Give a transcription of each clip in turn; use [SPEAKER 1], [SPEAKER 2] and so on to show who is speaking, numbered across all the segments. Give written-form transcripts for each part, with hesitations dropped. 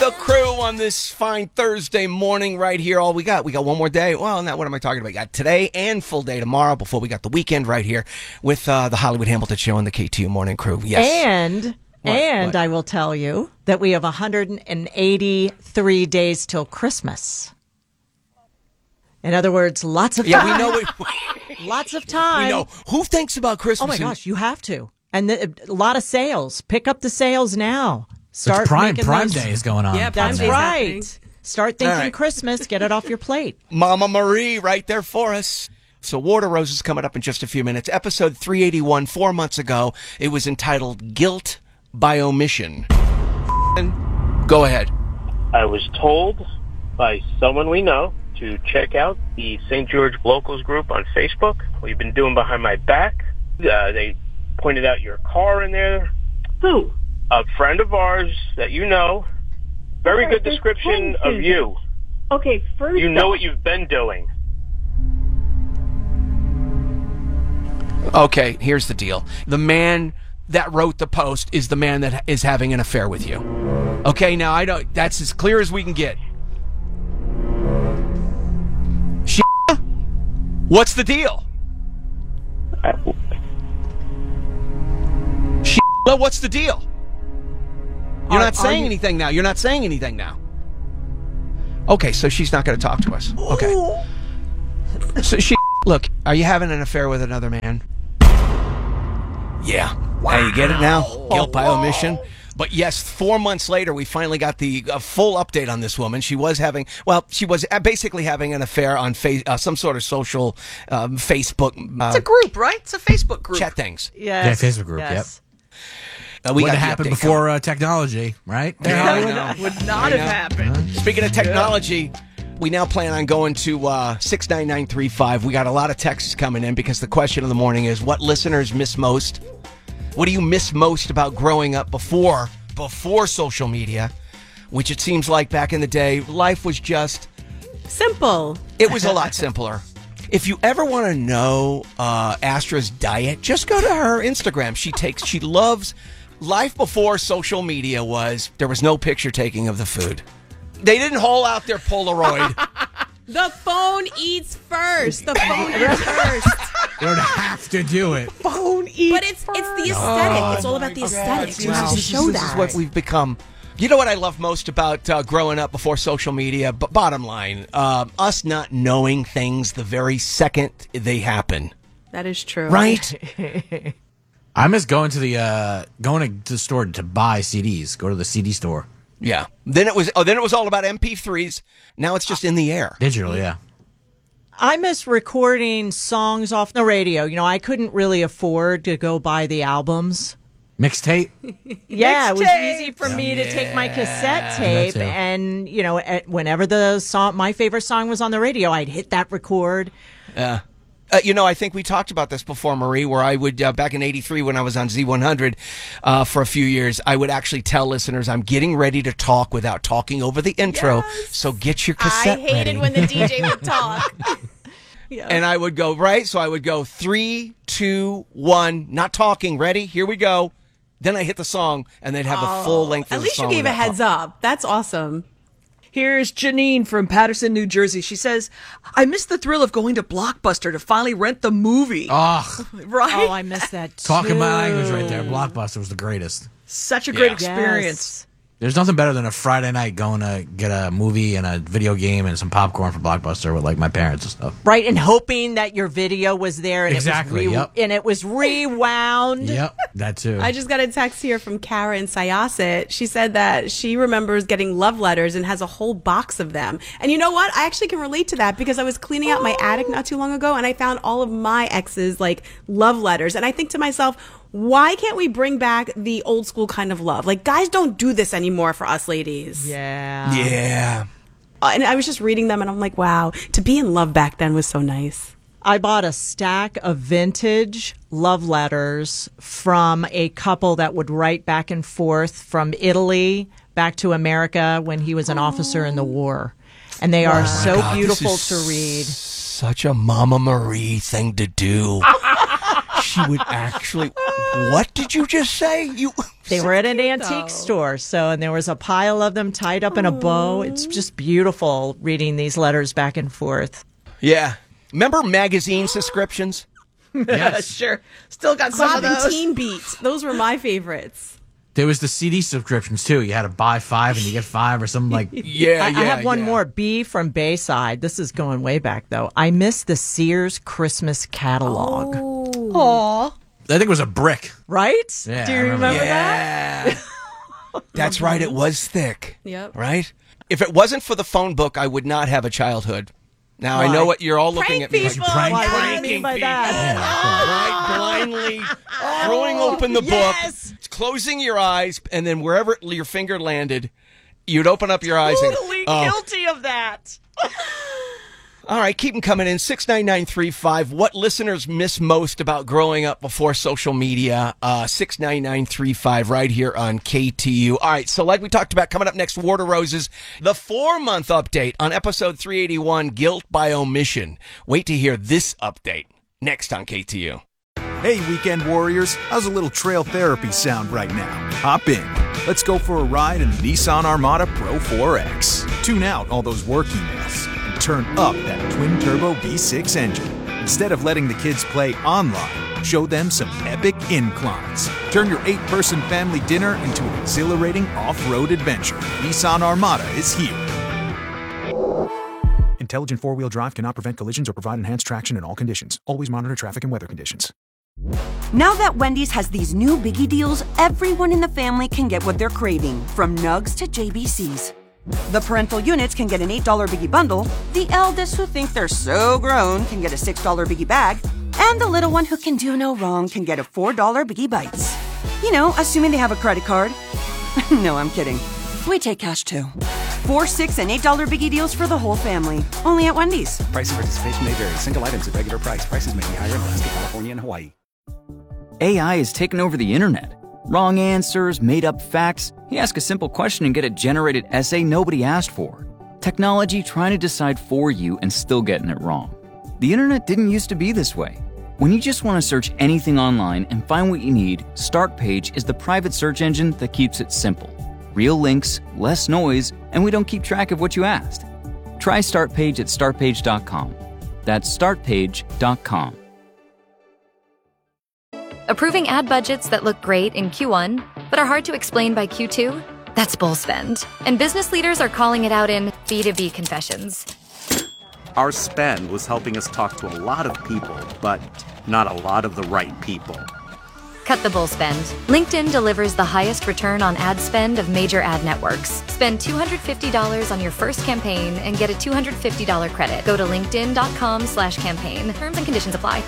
[SPEAKER 1] the crew on this fine Thursday morning right here. All we got one more day. Well, not what am I talking about? We got today and full day tomorrow before we got the weekend right here with the Hollywood Hamilton Show and the KTU Morning Crew. Yes.
[SPEAKER 2] And I will tell you that we have 183 days till Christmas. In other words, lots of time.
[SPEAKER 1] Yeah, we know
[SPEAKER 2] lots of time.
[SPEAKER 1] We know. Who thinks about Christmas?
[SPEAKER 2] Oh, my gosh, you have to. And a lot of sales. Pick up the sales now.
[SPEAKER 3] Start Prime Day is going on.
[SPEAKER 2] Yeah, that's right. Start thinking Christmas. Get it off your plate.
[SPEAKER 1] Mama Marie right there for us. So Water Rose is coming up in just a few minutes. Episode 381, 4 months ago. It was entitled Guilt by Omission. Go ahead.
[SPEAKER 4] I was told by someone we know to check out the St. George Locals group on Facebook. We've been doing behind my back. They pointed out your car in there.
[SPEAKER 5] Who?
[SPEAKER 4] A friend of ours that you know. Very good description of you.
[SPEAKER 5] Okay, first
[SPEAKER 4] you know what you've been doing.
[SPEAKER 1] Okay, here's the deal. The man that wrote the post is the man that is having an affair with you. Okay, now that's as clear as we can get. What's the deal? What's the deal? You're not saying anything now. You're not saying anything now. Okay, so she's not going to talk to us. Okay. So look, are you having an affair with another man? Yeah. Wow. Hey, you get it now? Guilt by omission. But yes, 4 months later, we finally got the full update on this woman. She was basically having an affair on some sort of social Facebook.
[SPEAKER 6] It's a group, right? It's a Facebook group.
[SPEAKER 1] Chat things.
[SPEAKER 3] Yes. Yeah, Facebook group,
[SPEAKER 2] yes.
[SPEAKER 3] Yep. Would have happened before technology, right?
[SPEAKER 6] Yeah, would not have happened.
[SPEAKER 1] Speaking of technology, we now plan on going to 69935. We got a lot of texts coming in because the question of the morning is, what listeners miss most? What do you miss most about growing up before social media? Which it seems like back in the day, life was just
[SPEAKER 7] simple.
[SPEAKER 1] It was a lot simpler. If you ever want to know Astra's diet, just go to her Instagram. She loves life before social media there was no picture taking of the food. They didn't haul out their Polaroid.
[SPEAKER 7] The phone eats first. The phone eats first.
[SPEAKER 3] You don't have to do it.
[SPEAKER 7] Phone eats But it's the aesthetic. It's all about the aesthetic. You have to show that.
[SPEAKER 1] This is what we've become. You know what I love most about growing up before social media? But bottom line, us not knowing things the very second they happen.
[SPEAKER 7] That is true.
[SPEAKER 1] Right?
[SPEAKER 3] I miss going to the store to buy CDs. Go to the CD store.
[SPEAKER 1] Yeah. Then it was all about MP3s. Now it's just in the air.
[SPEAKER 3] Digital, yeah.
[SPEAKER 2] I miss recording songs off the radio. You know, I couldn't really afford to go buy the albums.
[SPEAKER 3] Mixtape?
[SPEAKER 2] Yeah, it was easy for me to take my cassette tape and, you know, whenever my favorite song was on the radio, I'd hit that record.
[SPEAKER 1] Yeah. I think we talked about this before, Marie, where I would, back in 83 when I was on Z100 for a few years, I would actually tell listeners, I'm getting ready to talk without talking over the intro, so get your cassette ready.
[SPEAKER 7] I hated when the DJ would talk.
[SPEAKER 1] Yeah. And I would go, right? So I would go 3, 2, 1, not talking, ready? Here we go. Then I hit the song, and they'd have the full length of the song.
[SPEAKER 7] At least you gave a heads up. That's awesome.
[SPEAKER 6] Here's Janine from Patterson, New Jersey. She says, I miss the thrill of going to Blockbuster to finally rent the movie.
[SPEAKER 3] Oh.
[SPEAKER 6] Right?
[SPEAKER 2] Oh, I miss that too.
[SPEAKER 3] Talking my language right there. Blockbuster was the greatest.
[SPEAKER 6] Such a great experience.
[SPEAKER 2] Yes.
[SPEAKER 3] There's nothing better than a Friday night going to get a movie and a video game and some popcorn from Blockbuster with like my parents and stuff.
[SPEAKER 2] Right, and hoping that your video was there and
[SPEAKER 3] exactly,
[SPEAKER 2] it was rewound.
[SPEAKER 3] Yep, that too.
[SPEAKER 7] I just got a text here from Kara in Syosset. She said that she remembers getting love letters and has a whole box of them. And you know what? I actually can relate to that because I was cleaning out my attic not too long ago and I found all of my exes like love letters. And I think to myself, why can't we bring back the old school kind of love? Like, guys don't do this anymore for us ladies.
[SPEAKER 2] Yeah.
[SPEAKER 1] Yeah.
[SPEAKER 7] And I was just reading them and I'm like, wow, to be in love back then was so nice.
[SPEAKER 2] I bought a stack of vintage love letters from a couple that would write back and forth from Italy back to America when he was an officer in the war. And they are so beautiful to read.
[SPEAKER 1] Such a Mama Marie thing to do. She would actually. What did you just say?
[SPEAKER 2] They were at an
[SPEAKER 7] cute,
[SPEAKER 2] antique
[SPEAKER 7] though.
[SPEAKER 2] store, and there was a pile of them tied up in a bow. It's just beautiful reading these letters back and forth.
[SPEAKER 1] Yeah. Remember magazine subscriptions?
[SPEAKER 3] Yes.
[SPEAKER 6] Sure. Still got some
[SPEAKER 7] Bob
[SPEAKER 6] of
[SPEAKER 7] and
[SPEAKER 6] those.
[SPEAKER 7] Teen Beat. Those were my favorites.
[SPEAKER 3] There was the CD subscriptions too. You had to buy 5 and you get 5 or something like.
[SPEAKER 1] Yeah,
[SPEAKER 2] I have one more. B from Bayside. This is going way back, though. I miss the Sears Christmas catalog.
[SPEAKER 6] Aw.
[SPEAKER 3] I think it was a brick.
[SPEAKER 2] Right?
[SPEAKER 3] Yeah,
[SPEAKER 2] Do
[SPEAKER 3] I
[SPEAKER 2] you
[SPEAKER 3] remember
[SPEAKER 2] remember that?
[SPEAKER 1] Yeah. That's right. It was thick.
[SPEAKER 7] Yep.
[SPEAKER 1] Right? If it wasn't for the phone book, I would not have a childhood. Now, I
[SPEAKER 2] Why?
[SPEAKER 1] know what you're all looking
[SPEAKER 7] Prank
[SPEAKER 1] at me like.
[SPEAKER 7] people.
[SPEAKER 3] prank-
[SPEAKER 2] What do you
[SPEAKER 1] Pranking
[SPEAKER 2] mean by
[SPEAKER 1] people.
[SPEAKER 2] that?
[SPEAKER 1] Right? Blindly throwing open the
[SPEAKER 2] yes.
[SPEAKER 1] book, closing your eyes, and then wherever your finger landed, you'd open up your eyes
[SPEAKER 2] Totally
[SPEAKER 1] and.
[SPEAKER 2] guilty of that.
[SPEAKER 1] All right, keep them coming in. 69935. What listeners miss most about growing up before social media? 69935 right here on KTU. All right, so like we talked about, coming up next, War to Roses, the 4-month update on episode 381, Guilt by Omission. Wait to hear this update next on KTU.
[SPEAKER 8] Hey, Weekend Warriors, how's a little trail therapy sound right now? Hop in. Let's go for a ride in the Nissan Armada Pro 4X. Tune out all those work emails and turn up that twin-turbo V6 engine. Instead of letting the kids play online, show them some epic inclines. Turn your 8-person family dinner into an exhilarating off-road adventure. Nissan Armada is here. Intelligent four-wheel drive cannot prevent collisions or provide enhanced traction in all conditions. Always monitor traffic and weather conditions.
[SPEAKER 9] Now that Wendy's has these new biggie deals, everyone in the family can get what they're craving, from nugs to JBCs. The parental units can get an $8 biggie bundle, the eldest who think they're so grown can get a $6 biggie bag, and the little one who can do no wrong can get a $4 biggie bites. You know, assuming they have a credit card. No, I'm kidding. We take cash too. 4, $6, and $8 biggie deals for the whole family. Only at Wendy's.
[SPEAKER 10] Price and participation may vary. Single items at regular price. Prices may be higher in Alaska, California, and Hawaii.
[SPEAKER 11] AI has taken over the internet. Wrong answers, made up facts. You ask a simple question and get a generated essay nobody asked for. Technology trying to decide for you and still getting it wrong. The internet didn't used to be this way. When you just want to search anything online and find what you need, Startpage is the private search engine that keeps it simple. Real links, less noise, and we don't keep track of what you asked. Try Startpage at startpage.com. That's startpage.com.
[SPEAKER 12] Approving ad budgets that look great in Q1, but are hard to explain by Q2? That's bull spend. And business leaders are calling it out in B2B confessions.
[SPEAKER 13] Our spend was helping us talk to a lot of people, but not a lot of the right people.
[SPEAKER 12] Cut the bull spend. LinkedIn delivers the highest return on ad spend of major ad networks. Spend $250 on your first campaign and get a $250 credit. Go to linkedin.com/campaign. Terms and conditions apply.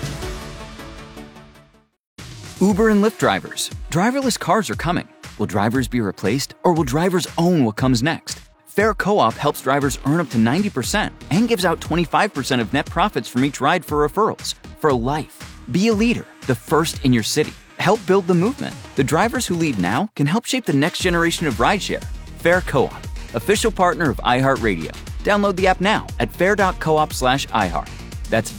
[SPEAKER 11] Uber and Lyft drivers. Driverless cars are coming. Will drivers be replaced, or will drivers own what comes next? Fair Co-op helps drivers earn up to 90% and gives out 25% of net profits from each ride for referrals. For life. Be a leader, the first in your city. Help build the movement. The drivers who lead now can help shape the next generation of rideshare. Fair Co-op, official partner of iHeartRadio. Download the app now at fair.coop/iHeart. That's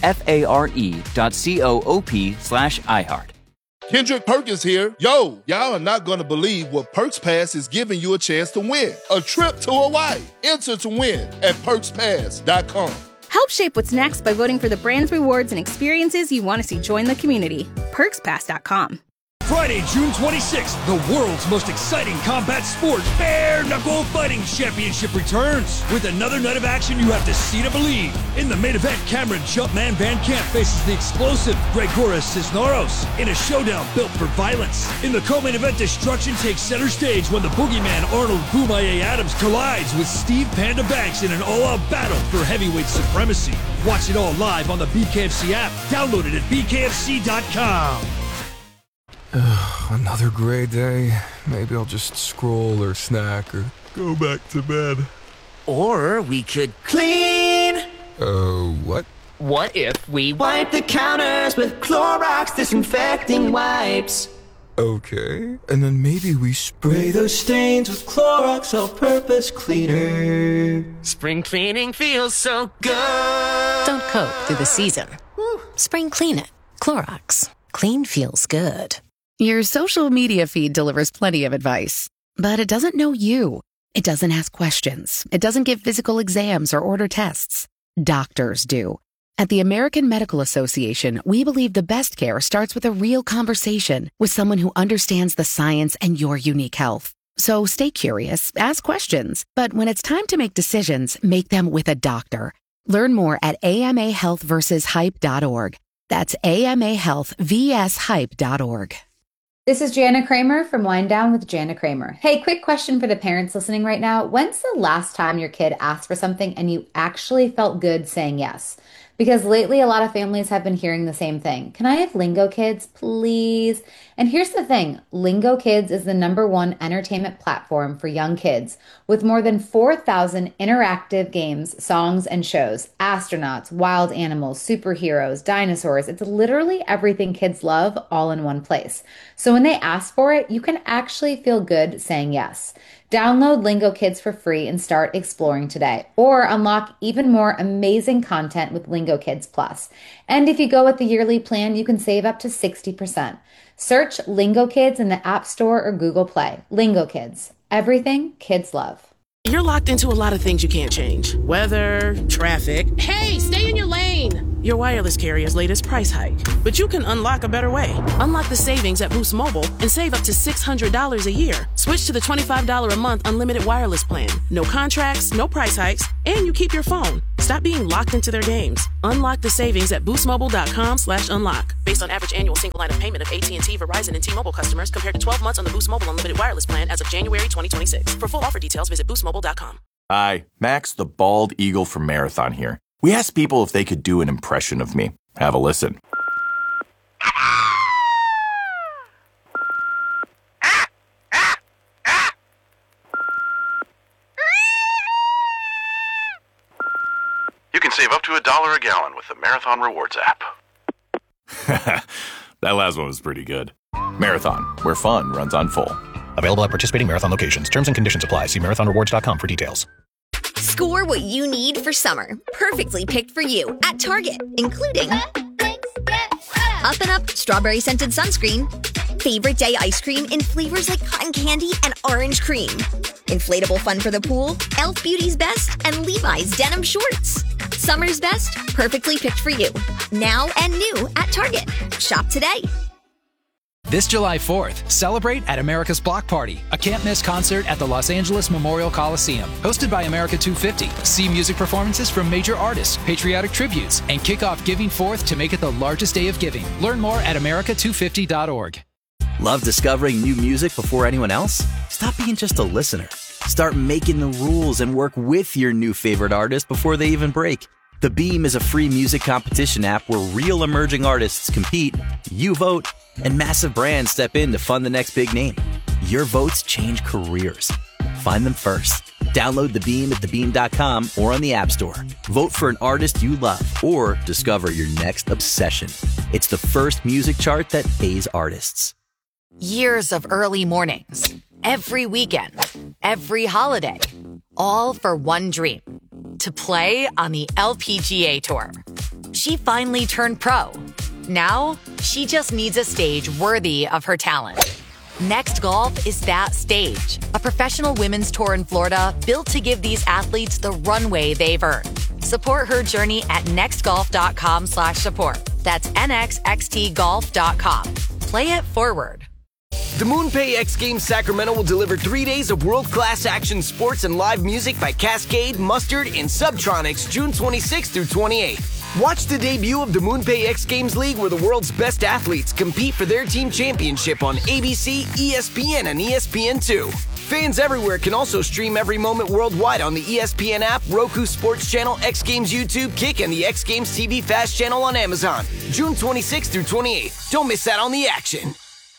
[SPEAKER 11] FARE.coop/iHeart.
[SPEAKER 14] Kendrick Perkins here. Yo, y'all are not going to believe what Perks Pass is giving you a chance to win. A trip to Hawaii. Enter to win at PerksPass.com.
[SPEAKER 15] Help shape what's next by voting for the brands, rewards, and experiences you want to see join the community. PerksPass.com.
[SPEAKER 16] Friday, June 26th, the world's most exciting combat sport, Bare Knuckle Fighting Championship returns. With another night of action you have to see to believe. In the main event, Cameron Jumpman Van Camp faces the explosive Gregoras Cisneros in a showdown built for violence. In the co-main event, destruction takes center stage when the boogeyman Arnold Boomaye Adams collides with Steve Panda Banks in an all-out battle for heavyweight supremacy. Watch it all live on the BKFC app. Download it at bkfc.com.
[SPEAKER 17] Another gray day. Maybe I'll just scroll or snack or go back to bed.
[SPEAKER 18] Or we could clean.
[SPEAKER 17] What?
[SPEAKER 18] What if we wipe the counters with Clorox disinfecting wipes?
[SPEAKER 17] Okay, and then maybe we
[SPEAKER 18] Spray those stains with Clorox all-purpose cleaner. Spring cleaning feels so good.
[SPEAKER 19] Don't coat through the season. Spring clean it. Clorox. Clean feels good.
[SPEAKER 20] Your social media feed delivers plenty of advice, but it doesn't know you. It doesn't ask questions. It doesn't give physical exams or order tests. Doctors do. At the American Medical Association, we believe the best care starts with a real conversation with someone who understands the science and your unique health. So stay curious, ask questions, but when it's time to make decisions, make them with a doctor. Learn more at amahealthversushype.org. That's amahealthvshype.org.
[SPEAKER 21] This is Jana Kramer from Wind Down with Jana Kramer. Hey, quick question for the parents listening right now. When's the last time your kid asked for something and you actually felt good saying yes? Because lately a lot of families have been hearing the same thing. Can I have Lingo Kids, please? And here's the thing. Lingo Kids is the #1 entertainment platform for young kids with more than 4,000 interactive games, songs, and shows. Astronauts, wild animals, superheroes, dinosaurs. It's literally everything kids love all in one place. So when they ask for it, you can actually feel good saying yes. Download Lingo Kids for free and start exploring today. Or unlock even more amazing content with Lingo Kids Plus. And if you go with the yearly plan, you can save up to 60%. Search Lingo Kids in the App Store or Google Play. Lingo Kids. Everything kids love.
[SPEAKER 22] You're locked into a lot of things you can't change. Weather, traffic. Hey, stay in your lane! Your wireless carrier's latest price hike. But you can unlock a better way. Unlock the savings at Boost Mobile and save up to $600 a year. Switch to the $25 a month unlimited wireless plan. No contracts, no price hikes, and you keep your phone. Stop being locked into their games. Unlock the savings at boostmobile.com/unlock. Based on average annual single line of payment of AT&T, Verizon, and T-Mobile customers compared to 12 months on the Boost Mobile unlimited wireless plan as of January 2026. For full offer details, visit boostmobile.com.
[SPEAKER 23] Hi, Max the Bald Eagle from Marathon here. We asked people if they could do an impression of me. Have a listen.
[SPEAKER 24] You can save up to $1 a gallon with the Marathon Rewards app.
[SPEAKER 23] That last one was pretty good. Marathon, where fun runs on full.
[SPEAKER 10] Available at participating Marathon locations. Terms and conditions apply. See marathonrewards.com for details.
[SPEAKER 25] Score what you need for summer. Perfectly picked for you at Target, including Up and Up strawberry scented sunscreen, favorite day ice cream in flavors like cotton candy and orange cream, inflatable fun for the pool, Elf Beauty's Best, and Levi's denim shorts. Summer's best, perfectly picked for you. Now and new at Target. Shop today.
[SPEAKER 26] This July 4th, celebrate at America's Block Party, a can't-miss concert at the Los Angeles Memorial Coliseum. Hosted by America 250, see music performances from major artists, patriotic tributes, and kick off Giving Forth to make it the largest day of giving. Learn more at america250.org.
[SPEAKER 27] Love discovering new music before anyone else? Stop being just a listener. Start making the rules and work with your new favorite artist before they even break. The Beam is a free music competition app where real emerging artists compete, you vote, and massive brands step in to fund the next big name. Your votes change careers. Find them first. Download The Beam at thebeam.com or on the App Store. Vote for an artist you love or discover your next obsession. It's the first music chart that pays artists.
[SPEAKER 28] Years of early mornings, every weekend, every holiday, all for one dream, to play on the LPGA Tour. She finally turned pro. Now, she just needs a stage worthy of her talent. Next Golf is that stage, a professional women's tour in Florida built to give these athletes the runway they've earned. Support her journey at nextgolf.com/support. That's nxxtgolf.com. Play it forward.
[SPEAKER 29] The MoonPay X Games Sacramento will deliver 3 days of world-class action sports and live music by Cascade, Mustard, and Subtronics June 26th through 28th. Watch the debut of the MoonPay X Games League where the world's best athletes compete for their team championship on ABC, ESPN, and ESPN2. Fans everywhere can also stream every moment worldwide on the ESPN app, Roku Sports Channel, X Games YouTube, Kick, and the X Games TV Fast Channel on Amazon. June 26th through 28th. Don't miss out on the action.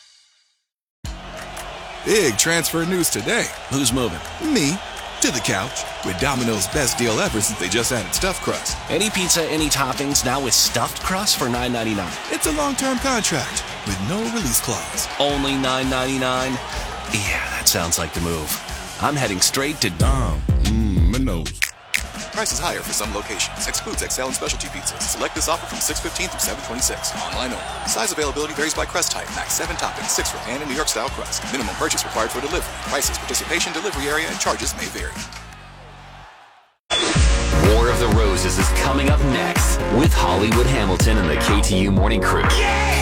[SPEAKER 30] Big transfer news today. Who's moving? Me. To the couch. With Domino's best deal ever since they just added stuffed crust.
[SPEAKER 31] Any pizza, any toppings, now with stuffed crust for $9.99.
[SPEAKER 30] It's a long-term contract with no release clause.
[SPEAKER 31] Only $9.99? Yeah, that sounds like the move. I'm heading straight to Domino's.
[SPEAKER 30] Prices higher for some locations. Excludes XL and specialty pizzas. Select this offer from 6/15 through 7/26. Online only. Size availability varies by crust type. Max 7 toppings, 6 for pan and New York style crust. Minimum purchase required for delivery. Prices, participation, delivery area, and charges may vary.
[SPEAKER 1] War of the Roses is coming up next with Hollywood Hamilton and the KTU Morning Crew. Yeah!